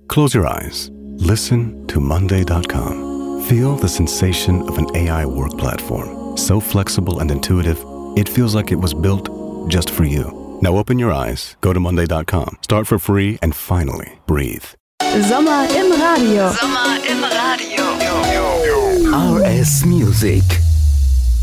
Close your eyes. Listen to Monday.com. Feel the sensation of an AI work platform. So flexible and intuitive, it feels like it was built just for you. Now open your eyes, go to Monday.com, start for free, and finally breathe. Sommer im Radio. Sommer im Radio. RS Music.